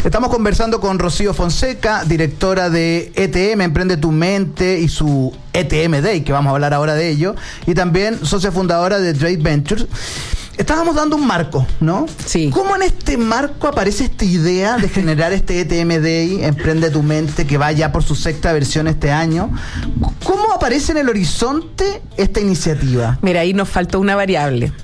Estamos conversando con Rocío Fonseca, directora de ETM, Emprende tu Mente, y su ETM Day, que vamos a hablar ahora de ello, y también socia fundadora de Trade Ventures. Estábamos dando un marco, ¿no? Sí. ¿Cómo en este marco aparece esta idea de generar este ETM Day, Emprende tu Mente, que va ya por su sexta versión este año? ¿Cómo aparece en el horizonte esta iniciativa? Mira, ahí nos faltó una variable.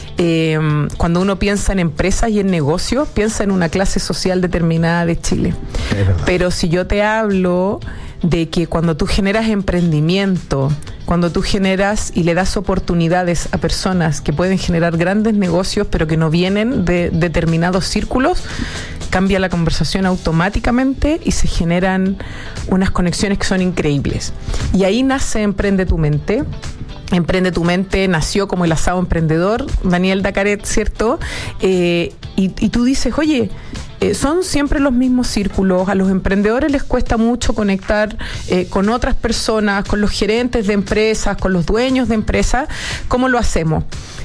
Cuando uno piensa en empresas y en negocios, piensa en una clase social determinada de Chile. Es verdad. Pero si yo te hablo de que cuando tú generas emprendimiento, cuando tú generas y le das oportunidades a personas que pueden generar grandes negocios, pero que no vienen de determinados círculos, cambia la conversación automáticamente y se generan unas conexiones que son increíbles. Y ahí nace Emprende tu Mente. Emprende tu Mente nació como el asado emprendedor, Daniel Dacaret, ¿cierto? Y tú dices, oye, son siempre los mismos círculos, a los emprendedores les cuesta mucho conectar con otras personas, con los gerentes de empresas, con los dueños de empresas. ¿Cómo lo hacemos?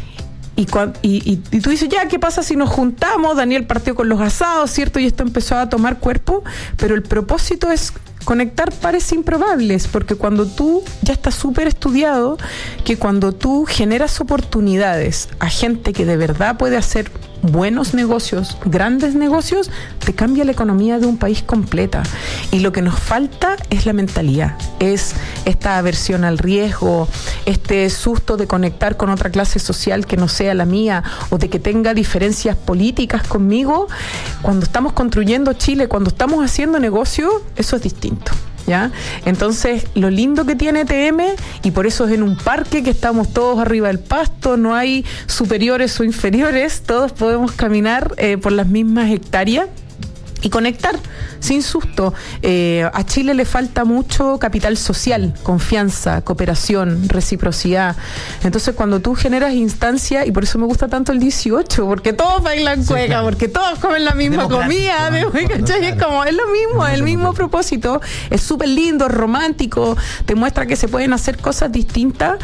Y tú dices, ya, ¿qué pasa si nos juntamos? Daniel partió con los asados, ¿cierto? Y esto empezó a tomar cuerpo, pero el propósito es conectar pares improbables, porque cuando tú, ya está súper estudiado, que cuando tú generas oportunidades a gente que de verdad puede hacer buenos negocios, grandes negocios, te cambia la economía de un país completa. Y lo que nos falta es la mentalidad, es esta aversión al riesgo, este susto de conectar con otra clase social que no sea la mía, o de que tenga diferencias políticas conmigo. Cuando estamos construyendo Chile, cuando estamos haciendo negocio, eso es distinto. ¿Ya? Entonces, lo lindo que tiene ETM, y por eso es en un parque que estamos todos arriba del pasto, no hay superiores o inferiores, todos podemos caminar por las mismas hectáreas y conectar sin susto. A Chile le falta mucho capital social, confianza, cooperación, reciprocidad. Entonces, cuando tú generas instancias, y por eso me gusta tanto el 18, porque todos bailan cueca, claro, porque todos comen la misma comida, ¿cachai? Es como, es lo mismo, es el mismo propósito, es súper lindo, es romántico, te muestra que se pueden hacer cosas distintas.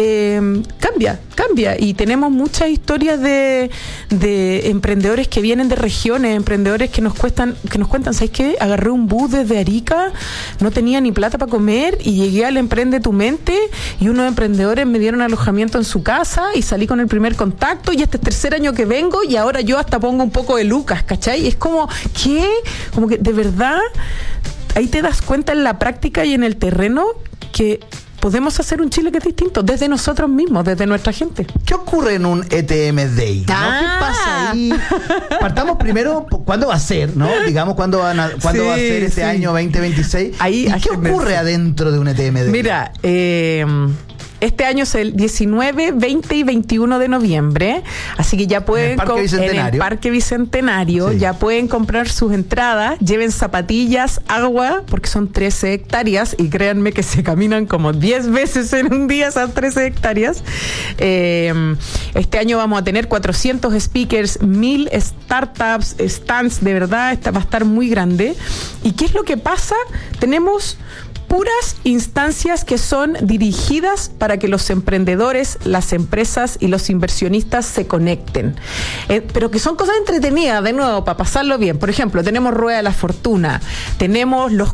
Cambia, y tenemos muchas historias de emprendedores que vienen de regiones, emprendedores que nos cuentan, ¿sabes qué? Agarré un bus desde Arica, no tenía ni plata para comer y llegué al Emprende tu Mente y unos emprendedores me dieron alojamiento en su casa y salí con el primer contacto y este es el tercer año que vengo y ahora yo hasta pongo un poco de lucas, ¿cachai? Es como, ¿qué? Como que de verdad ahí te das cuenta en la práctica y en el terreno que podemos hacer un Chile que es distinto, desde nosotros mismos, desde nuestra gente. ¿Qué ocurre en un ETM Day? ¿No? ¿Qué pasa ahí? Partamos primero, ¿cuándo va a ser? ¿No? Digamos, ¿cuándo va a ser este año 2026? ¿Y qué ocurre adentro de un ETM Day? Mira, este año es el 19, 20 y 21 de noviembre, así que ya pueden en el Parque Bicentenario, sí, ya pueden comprar sus entradas, lleven zapatillas, agua, porque son 13 hectáreas y créanme que se caminan como 10 veces en un día esas 13 hectáreas. Este año vamos a tener 400 speakers, 1000 startups, stands, de verdad, va a estar muy grande. ¿Y qué es lo que pasa? Tenemos puras instancias que son dirigidas para que los emprendedores, las empresas y los inversionistas se conecten. Pero que son cosas entretenidas, de nuevo, para pasarlo bien. Por ejemplo, tenemos Rueda de la Fortuna, tenemos los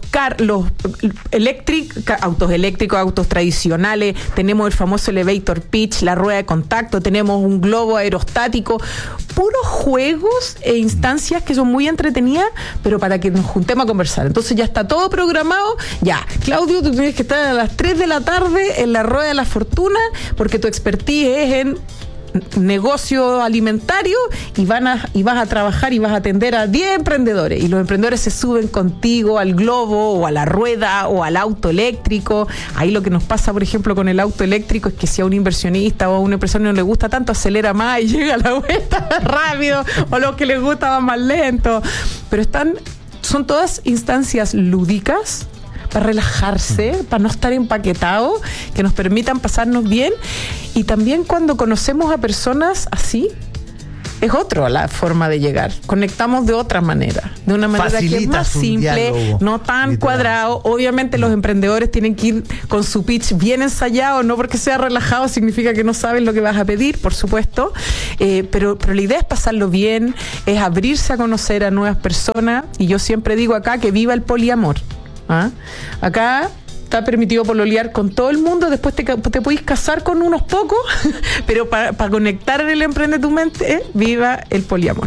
autos eléctricos, autos tradicionales, tenemos el famoso elevator pitch, la rueda de contacto, tenemos un globo aerostático, puros juegos e instancias que son muy entretenidas, pero para que nos juntemos a conversar. Entonces ya está todo programado, ya. Claudio, tú tienes que estar a las 3 de la tarde en la Rueda de la Fortuna porque tu expertise es en negocio alimentario y vas a trabajar y vas a atender a 10 emprendedores y los emprendedores se suben contigo al globo o a la rueda o al auto eléctrico. Ahí lo que nos pasa, por ejemplo, con el auto eléctrico es que si a un inversionista o a un empresario no le gusta tanto, acelera más y llega a la vuelta rápido, o los que les gusta van más lento, pero son todas instancias lúdicas para relajarse, para no estar empaquetado, que nos permitan pasarnos bien. Y también cuando conocemos a personas así, es otra la forma de llegar. Conectamos de otra manera, de una manera que es más simple, no tan cuadrado. Obviamente los emprendedores tienen que ir con su pitch bien ensayado, no porque sea relajado significa que no sabes lo que vas a pedir, por supuesto, pero la idea es pasarlo bien, es abrirse a conocer a nuevas personas, y yo siempre digo acá que viva el poliamor. ¿Ah? Acá está permitido pololear con todo el mundo, después te podéis casar con unos pocos, pero para conectar en el Emprende tu Mente, viva el poliamor.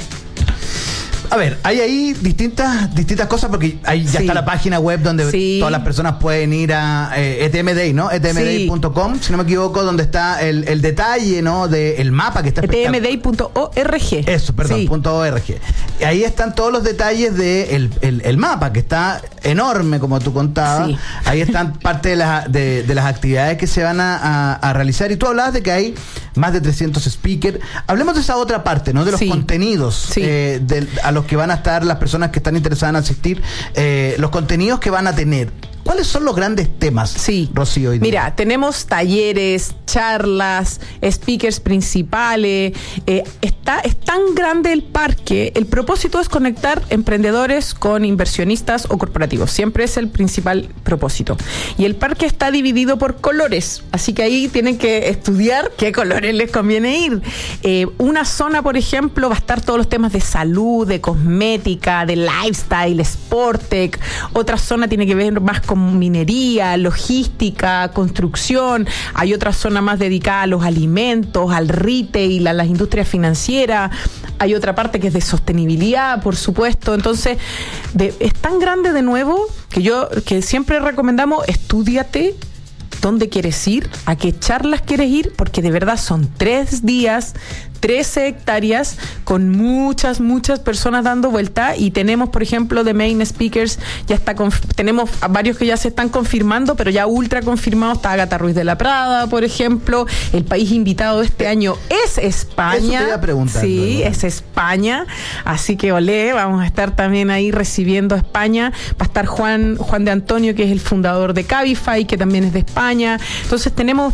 A ver, hay ahí distintas cosas, porque ahí ya está la página web donde todas las personas pueden ir a ETM Day, ¿no? etmday.com, si no me equivoco, donde está el detalle, ¿no? Del mapa que está etmday.org. Eso, perdón, .org. Ahí están todos los detalles de el mapa, que está enorme, como tú contabas. Sí. Ahí están parte de las actividades que se van a realizar. Y tú hablabas de que hay más de 300 speakers. Hablemos de esa otra parte, ¿no? De los contenidos a los que van a estar las personas que están interesadas en asistir, los contenidos que van a tener. ¿Cuáles son los grandes temas, Rocío? Hoy día? Mira, tenemos talleres, charlas, speakers principales. Es tan grande el parque. El propósito es conectar emprendedores con inversionistas o corporativos. Siempre es el principal propósito. Y el parque está dividido por colores. Así que ahí tienen que estudiar qué colores les conviene ir. Una zona, por ejemplo, va a estar todos los temas de salud, de cosmética, de lifestyle, sporttech. Otra zona tiene que ver más con minería, logística, construcción. Hay otra zona más dedicada a los alimentos, al retail, a las industrias financieras. Hay otra parte que es de sostenibilidad, por supuesto. Entonces, es tan grande de nuevo que siempre recomendamos: estúdiate dónde quieres ir, a qué charlas quieres ir, porque de verdad son 3 días, 13 hectáreas, con muchas personas dando vuelta. Y tenemos, por ejemplo, de main speakers, tenemos a varios que ya se están confirmando, pero ya ultra confirmados. Está Ágata Ruiz de la Prada, por ejemplo. El país invitado de este año es España. Eso te iba a preguntar. Sí, es España. Así que vamos a estar también ahí recibiendo a España. Va a estar Juan de Antonio, que es el fundador de Cabify, que también es de España. Entonces tenemos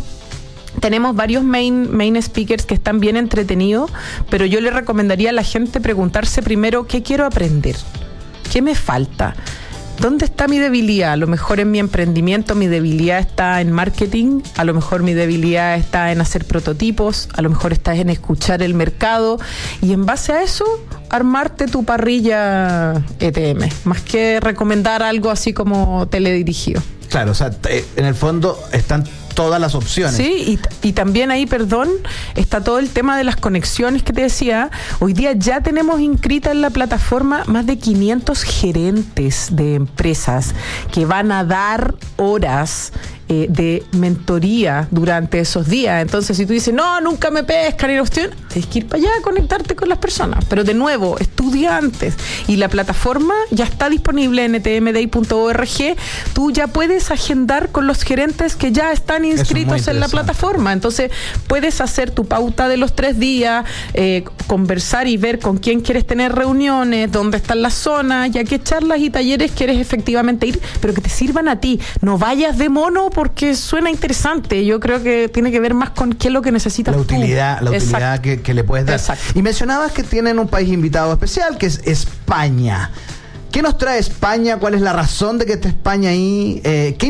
varios main speakers que están bien entretenidos, pero yo le recomendaría a la gente preguntarse primero: ¿qué quiero aprender? ¿Qué me falta? ¿Dónde está mi debilidad? A lo mejor en mi emprendimiento mi debilidad está en marketing, a lo mejor mi debilidad está en hacer prototipos, a lo mejor está en escuchar el mercado, y en base a eso armarte tu parrilla ETM, más que recomendar algo así como teledirigido. Claro, o sea, en el fondo están todas las opciones. Sí, y también ahí, está todo el tema de las conexiones que te decía. Hoy día ya tenemos inscrita en la plataforma más de 500 gerentes de empresas que van a dar horas de mentoría durante esos días. Entonces, si tú dices, no, nunca me pescan y la cuestión, tienes que ir para allá a conectarte con las personas. Pero de nuevo, estudia antes. Y la plataforma ya está disponible en etmday.org. Tú ya puedes agendar con los gerentes que ya están inscritos en la plataforma. Entonces, puedes hacer tu pauta de los 3 días, conversar y ver con quién quieres tener reuniones, dónde están las zonas, y a qué charlas y talleres quieres efectivamente ir, pero que te sirvan a ti. No vayas de mono porque suena interesante. Yo creo que tiene que ver más con qué es lo que necesitas tú. La utilidad que le puedes dar. Exacto. Y mencionabas que tienen un país invitado especial, que es España. ¿Qué nos trae España? ¿Cuál es la razón de que esté España ahí?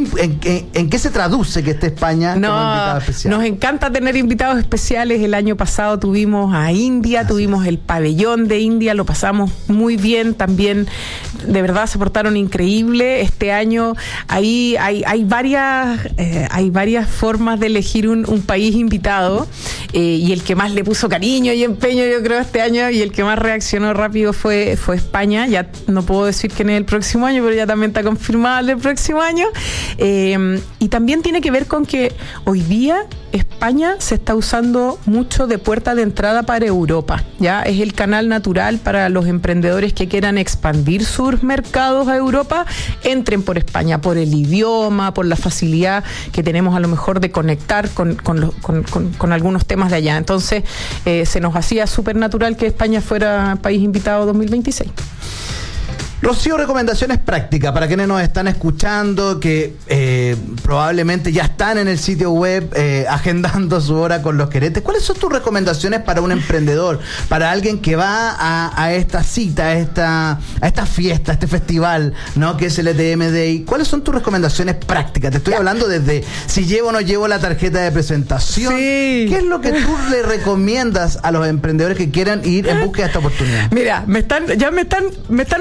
¿En qué se traduce que esté España como invitado especial? Nos encanta tener invitados especiales. El año pasado tuvimos a India, tuvimos el pabellón de India, lo pasamos muy bien también. De verdad se portaron increíble. Este año ahí hay varias formas de elegir un país invitado, y el que más le puso cariño y empeño, yo creo, este año, y el que más reaccionó rápido fue España. Ya no puedo decir que en el próximo año, pero ya también está confirmado el del próximo año. Y también tiene que ver con que hoy día España se está usando mucho de puerta de entrada para Europa. Ya es el canal natural para los emprendedores que quieran expandir sus mercados a Europa. Entren por España, por el idioma, por la facilidad que tenemos a lo mejor de conectar con algunos temas de allá. Entonces se nos hacía súper natural que España fuera país invitado 2026. Rocío, recomendaciones prácticas para quienes nos están escuchando, que probablemente ya están en el sitio web agendando su hora con los queretes. ¿Cuáles son tus recomendaciones para un emprendedor, para alguien que va a esta cita, a esta fiesta, a este festival, ¿no?, que es el ETM Day? ¿Cuáles son tus recomendaciones prácticas? Te estoy hablando desde si llevo o no llevo la tarjeta de presentación. Sí. ¿Qué es lo que tú le recomiendas a los emprendedores que quieran ir en búsqueda de esta oportunidad? Mira, me están